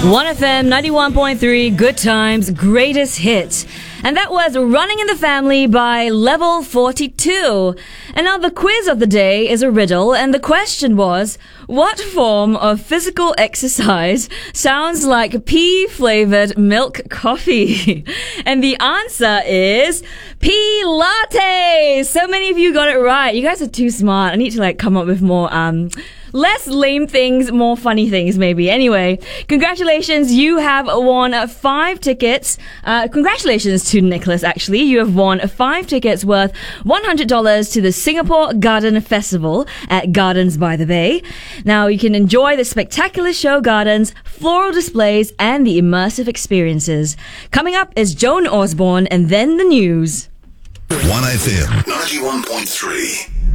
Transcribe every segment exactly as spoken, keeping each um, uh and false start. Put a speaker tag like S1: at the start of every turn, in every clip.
S1: one F M ninety-one point three, Good Times, Greatest Hits. And that was Running in the Family by Level forty-two. And now the quiz of the day is a riddle, and the question was, what form of physical exercise sounds like pea-flavored milk coffee? And the answer is Pilates! So many of you got it right. You guys are too smart. I need to like come up with more um less lame things, more funny things maybe. Anyway, congratulations. You have won five tickets. Uh, congratulations to Nicholas, actually. You have won five tickets worth one hundred dollars to the Singapore Garden Festival at Gardens by the Bay. Now, you can enjoy the spectacular show gardens, floral displays, and the immersive experiences. Coming up is Joan Osborne and then the news.
S2: one F M ninety-one point three.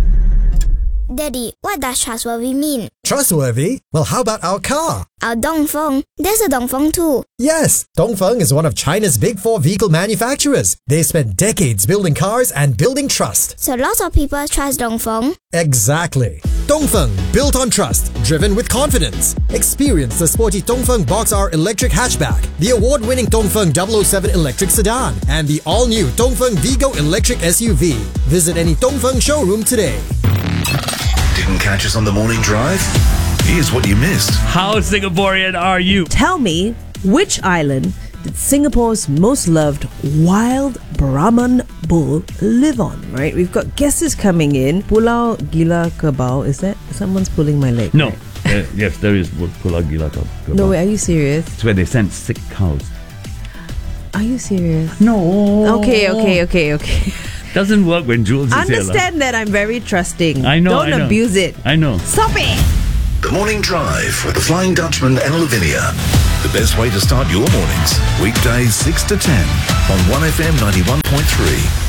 S3: Daddy, what does trustworthy mean?
S4: Trustworthy? Well, how about our car?
S3: Our Dongfeng. There's a Dongfeng too.
S4: Yes, Dongfeng is one of China's big four vehicle manufacturers. They spent decades building cars and building trust.
S3: So lots of people trust Dongfeng.
S4: Exactly. Dongfeng, built on trust, driven with confidence. Experience the sporty Dongfeng Box R electric hatchback, the award-winning Dongfeng double oh seven electric sedan, and the all-new Dongfeng Vigo electric S U V. Visit any Dongfeng showroom today.
S2: Didn't catch us on the morning drive? Here's what you missed.
S5: How Singaporean are you?
S6: Tell me, which island did Singapore's most loved wild Brahman bull live on? Right? We've got guesses coming in. Pulau Gila Kebau. Is that someone's pulling my leg?
S5: No.
S6: Right?
S5: Uh, yes, there is Pulau Gila Kebau.
S6: No, wait, are you serious?
S5: It's where they send sick cows.
S6: Are you serious?
S5: No.
S6: Okay, okay, okay, okay.
S5: Doesn't work when Jules is here.
S6: Understand that I'm very trusting.
S5: I know,
S6: Don't
S5: I know.
S6: abuse it.
S5: I know.
S6: Stop it!
S2: The Morning Drive with the Flying Dutchman and Lavinia. The best way to start your mornings. Weekdays six to ten on one F M ninety-one point three.